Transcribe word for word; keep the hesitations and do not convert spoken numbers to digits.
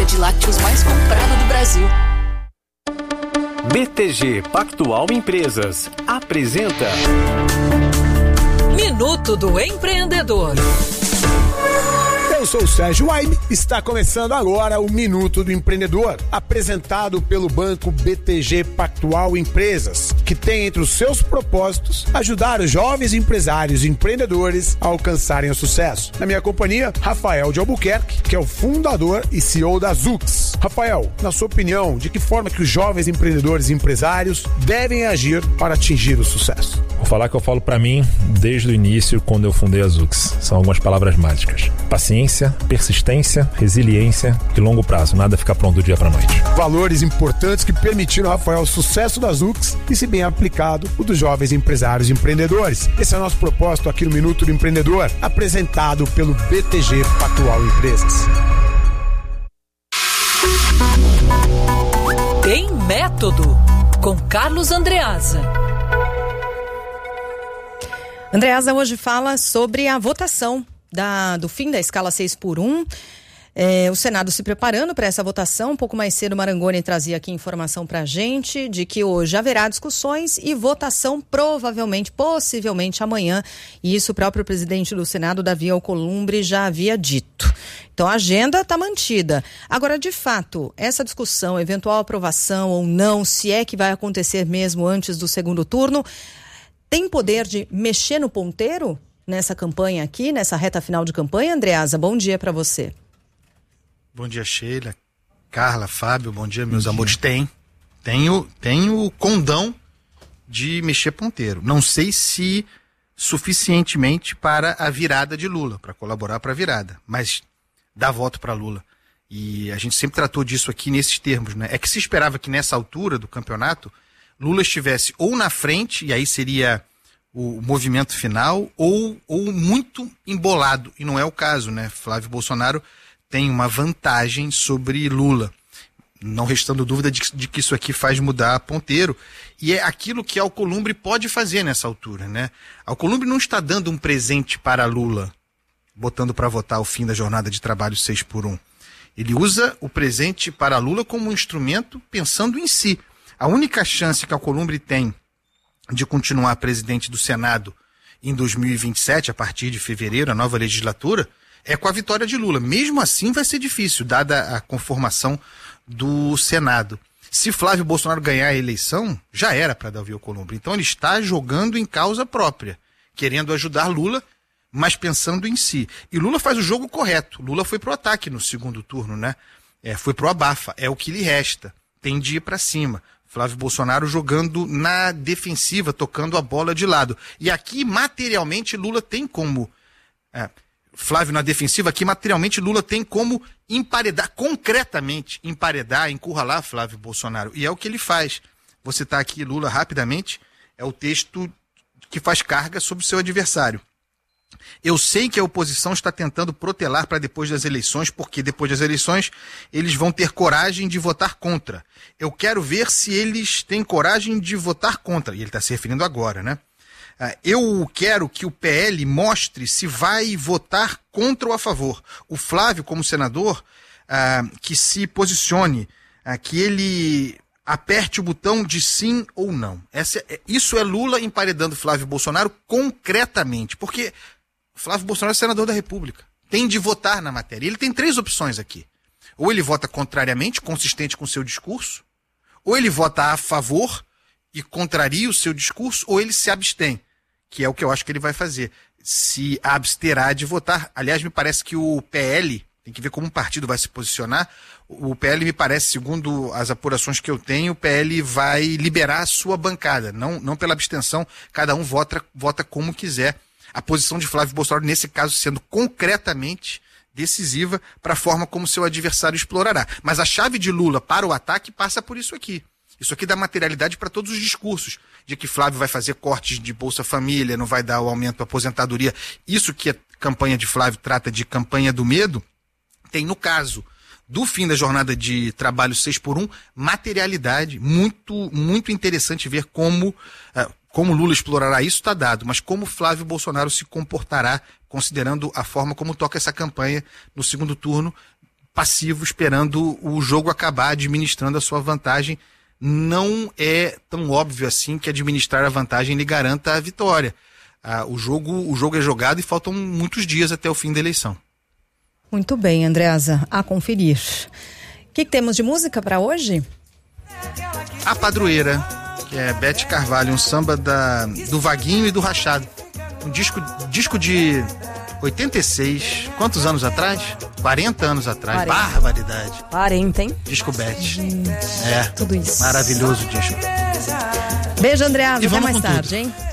de lácteos mais comprada do Brasil. B T G Pactual Empresas apresenta Minuto do Empreendedor. Eu sou o Sérgio Waime, está começando agora o Minuto do Empreendedor, apresentado pelo Banco B T G Pactual Empresas, que tem entre os seus propósitos ajudar os jovens empresários e empreendedores a alcançarem o sucesso. Na minha companhia, Rafael de Albuquerque, que é o fundador e C E O da Zux. Rafael, na sua opinião, de que forma que os jovens empreendedores e empresários devem agir para atingir o sucesso? Vou falar que eu falo para mim desde o início, quando eu fundei a Zux. São algumas palavras mágicas. Paciência, persistência, resiliência e longo prazo. Nada fica pronto do dia para noite. Valores importantes que permitiram, Rafael, o sucesso da Zux e, se bem aplicado, o dos jovens empresários e empreendedores. Esse é o nosso propósito aqui no Minuto do Empreendedor, apresentado pelo B T G Pactual Empresas. Tem Método, com Carlos Andreasa. Andreasa hoje fala sobre a votação da, do fim da escala seis por um. É, o Senado se preparando para essa votação. Um pouco mais cedo, o Marangoni trazia aqui informação para a gente de que hoje haverá discussões e votação provavelmente, possivelmente amanhã. E isso o próprio presidente do Senado, Davi Alcolumbre, já havia dito. Então a agenda está mantida. Agora, de fato, essa discussão, eventual aprovação ou não, se é que vai acontecer mesmo antes do segundo turno, tem poder de mexer no ponteiro nessa campanha aqui, nessa reta final de campanha? Andreasa, bom dia para você. Bom dia, Sheila, Carla, Fábio, bom dia, meus bom amores. Dia. Tem, tenho, tenho condão de mexer ponteiro. Não sei se suficientemente para a virada de Lula, para colaborar para a virada, mas dá voto para Lula. E a gente sempre tratou disso aqui nesses termos, né? É que se esperava que nessa altura do campeonato Lula estivesse ou na frente, e aí seria o movimento final, ou, ou muito embolado, e não é o caso, né? Flávio Bolsonaro tem uma vantagem sobre Lula, não restando dúvida de, de que isso aqui faz mudar ponteiro, e é aquilo que Alcolumbre pode fazer nessa altura, né? Alcolumbre não está dando um presente para Lula, botando para votar o fim da jornada de trabalho seis por um. Ele usa o presente para Lula como um instrumento pensando em si. A única chance que Alcolumbre tem de continuar presidente do Senado em dois mil e vinte e sete, a partir de fevereiro, a nova legislatura, é com a vitória de Lula. Mesmo assim vai ser difícil, dada a conformação do Senado. Se Flávio Bolsonaro ganhar a eleição, já era para Davi Alcolumbre. Então ele está jogando em causa própria, querendo ajudar Lula, mas pensando em si. E Lula faz o jogo correto. Lula foi pro ataque no segundo turno, né? É, foi pro abafa, é o que lhe resta. Tem de ir para cima. Flávio Bolsonaro jogando na defensiva, tocando a bola de lado. E aqui, materialmente, Lula tem como... É, Flávio na defensiva, aqui, materialmente, Lula tem como emparedar, concretamente, emparedar, encurralar Flávio Bolsonaro. E é o que ele faz. Vou citar aqui, Lula, rapidamente, é o texto que faz carga sobre o seu adversário. Eu sei que a oposição está tentando protelar para depois das eleições, porque depois das eleições eles vão ter coragem de votar contra. Eu quero ver se eles têm coragem de votar contra. E ele está se referindo agora, né? Eu quero que o P L mostre se vai votar contra ou a favor. O Flávio, como senador, que se posicione, que ele aperte o botão de sim ou não. Essa, isso é Lula emparedando Flávio Bolsonaro concretamente, porque Flávio Bolsonaro é senador da República, tem de votar na matéria. Ele tem três opções aqui. Ou ele vota contrariamente, consistente com o seu discurso, ou ele vota a favor e contraria o seu discurso, ou ele se abstém, que é o que eu acho que ele vai fazer. Se absterá de votar. Aliás, me parece que o P L, tem que ver como um partido vai se posicionar, o P L me parece, segundo as apurações que eu tenho, o P L vai liberar a sua bancada, não, não pela abstenção, cada um vota, vota como quiser. A posição de Flávio Bolsonaro, nesse caso, sendo concretamente decisiva para a forma como seu adversário explorará. Mas a chave de Lula para o ataque passa por isso aqui. Isso aqui dá materialidade para todos os discursos, de que Flávio vai fazer cortes de Bolsa Família, não vai dar o aumento da aposentadoria. Isso que a campanha de Flávio trata de campanha do medo, tem no caso do fim da jornada de trabalho seis por um, materialidade. Muito, muito interessante ver como... Uh, Como Lula explorará isso está dado, mas como Flávio Bolsonaro se comportará, considerando a forma como toca essa campanha no segundo turno, passivo, esperando o jogo acabar, administrando a sua vantagem. Não é tão óbvio assim que administrar a vantagem lhe garanta a vitória. Ah, o jogo, o jogo é jogado e faltam muitos dias até o fim da eleição. Muito bem, Andreasa, a conferir. O que, que temos de música para hoje? A Padroeira, que é Bete Carvalho, um samba da, do Vaguinho e do Rachado. Um disco, disco de oitenta e seis, quantos anos atrás? quarenta anos atrás, quarenta. Barbaridade. quarenta, hein? Disco Bete. Gente, é, tudo isso. Maravilhoso disco. Beijo, Andreasa, até mais tarde, tudo. hein?